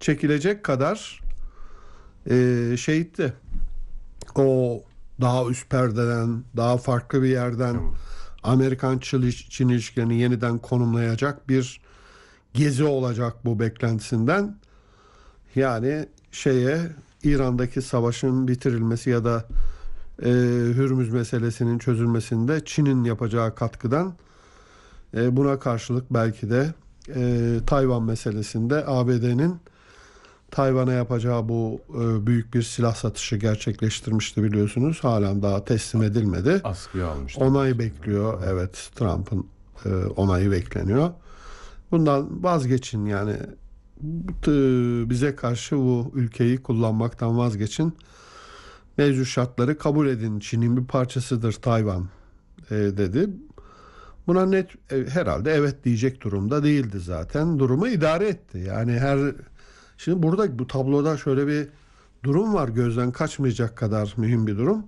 çekilecek kadar şeydi. O daha üst perdeden, daha farklı bir yerden Amerikan-Çin ilişkilerini yeniden konumlayacak bir gezi olacak bu beklentisinden. Yani İran'daki savaşın bitirilmesi ya da Hürmüz meselesinin çözülmesinde Çin'in yapacağı katkıdan, buna karşılık belki de Tayvan meselesinde ABD'nin Tayvan'a yapacağı bu büyük bir silah satışı gerçekleştirmişti biliyorsunuz. Halen daha teslim edilmedi. Askıya almıştı. Onay bekliyor. Evet, Trump'ın onayı bekleniyor. Bundan vazgeçin yani. Bize karşı bu ülkeyi kullanmaktan vazgeçin. Mevcut şartları kabul edin. Çin'in bir parçasıdır Tayvan dedi. Buna net herhalde evet diyecek durumda değildi zaten. Durumu idare etti. Yani şimdi burada bu tabloda şöyle bir durum var, gözden kaçmayacak kadar mühim bir durum.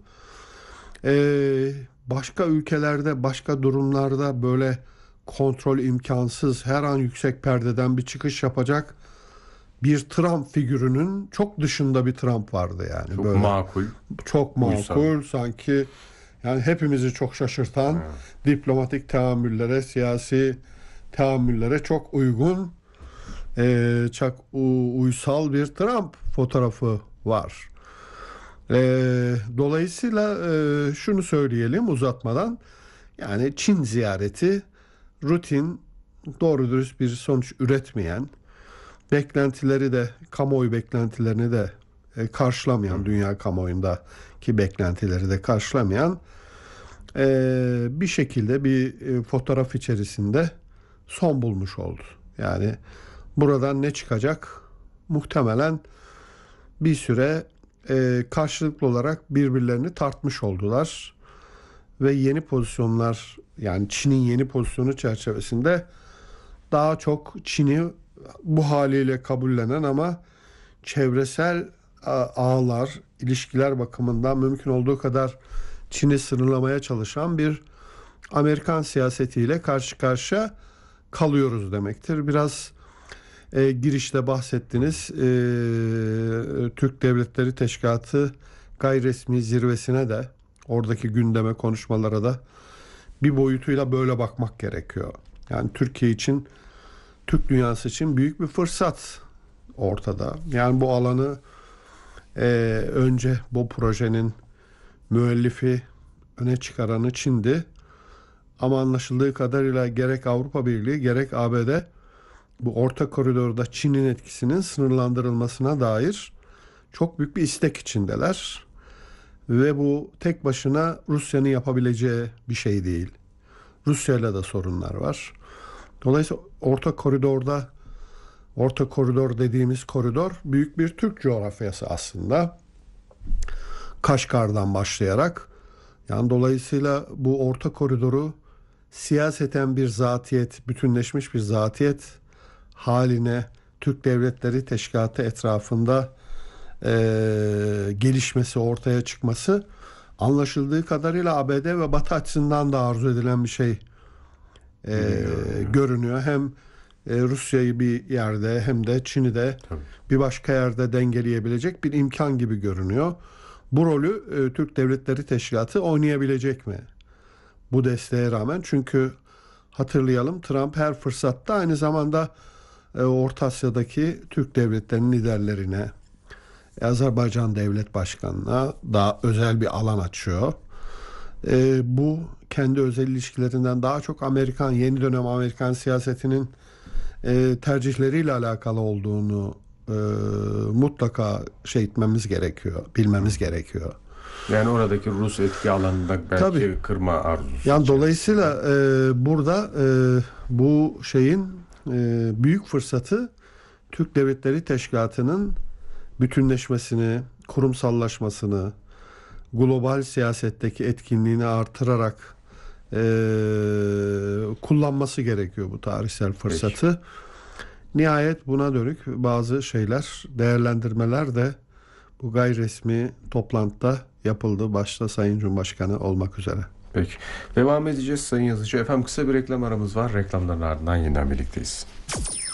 Başka ülkelerde, başka durumlarda böyle kontrol imkansız, her an yüksek perdeden bir çıkış yapacak bir Trump figürünün çok dışında bir Trump vardı yani. Çok böyle makul. Çok makul, uysal. sanki yani hepimizi çok şaşırtan, diplomatik teamüllere, siyasi teamüllere çok uygun, çok uysal bir Trump fotoğrafı var. Dolayısıyla şunu söyleyelim uzatmadan, yani Çin ziyareti rutin, doğru dürüst bir sonuç üretmeyen, beklentileri de, kamuoyu beklentilerini de karşılamayan, dünya kamuoyundaki beklentileri de karşılamayan bir şekilde bir fotoğraf içerisinde son bulmuş oldu. Yani buradan ne çıkacak? Muhtemelen bir süre karşılıklı olarak birbirlerini tartmış oldular ve yeni pozisyonlar, yani Çin'in yeni pozisyonu çerçevesinde daha çok Çin'i bu haliyle kabullenen ama çevresel ağlar, ilişkiler bakımından mümkün olduğu kadar Çin'i sınırlamaya çalışan bir Amerikan siyasetiyle karşı karşıya kalıyoruz demektir. Biraz girişte bahsettiniz. Türk Devletleri Teşkilatı gayri resmi zirvesine de, oradaki gündeme, konuşmalara da bir boyutuyla böyle bakmak gerekiyor. Yani Türkiye için, Türk dünyası için büyük bir fırsat ortada. Yani bu alanı önce bu projenin müellifi, öne çıkaranı Çin'di. Ama anlaşıldığı kadarıyla gerek Avrupa Birliği gerek ABD bu orta koridorda Çin'in etkisinin sınırlandırılmasına dair çok büyük bir istek içindeler. Ve bu tek başına Rusya'nın yapabileceği bir şey değil. Rusya'yla da sorunlar var. Dolayısıyla orta koridor dediğimiz koridor büyük bir Türk coğrafyası aslında. Kaşgar'dan başlayarak, yani dolayısıyla bu orta koridoru siyaseten bir zatiyet, bütünleşmiş bir zatiyet haline Türk Devletleri Teşkilatı etrafında gelişmesi, ortaya çıkması anlaşıldığı kadarıyla ABD ve Batı açısından da arzu edilen bir şey görünüyor. Hem Rusya'yı bir yerde hem de Çin'i de bir başka yerde dengeleyebilecek bir imkan gibi görünüyor. Bu rolü Türk Devletleri Teşkilatı oynayabilecek mi? Bu desteğe rağmen, çünkü hatırlayalım, Trump her fırsatta aynı zamanda Orta Asya'daki Türk devletlerinin liderlerine, Azerbaycan Devlet Başkanı'na daha özel bir alan açıyor. Bu kendi özel ilişkilerinden daha çok yeni dönem Amerikan siyasetinin tercihleriyle alakalı olduğunu mutlaka etmemiz gerekiyor, bilmemiz gerekiyor. Yani oradaki Rus etki alanında belki kırma arzusu. Yani dolayısıyla burada bu şeyin büyük fırsatı Türk Devletleri Teşkilatı'nın bütünleşmesini, kurumsallaşmasını, global siyasetteki etkinliğini artırarak kullanması gerekiyor bu tarihsel fırsatı. Peki. Nihayet buna dönük bazı şeyler, değerlendirmeler de bu gayri resmi toplantıda yapıldı. Başta Sayın Cumhurbaşkanı olmak üzere. Peki. Devam edeceğiz Sayın Yazıcı. Efendim kısa bir reklam aramız var. Reklamların ardından yeniden birlikteyiz.